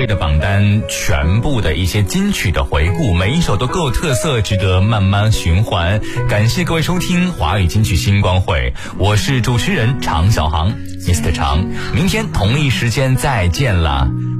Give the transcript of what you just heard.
会的榜单全部的一些金曲的回顾，每一首都够特色，值得慢慢循环。感谢各位收听华语金曲星光会，我是主持人常小航 Mr. 常，明天同一时间再见了。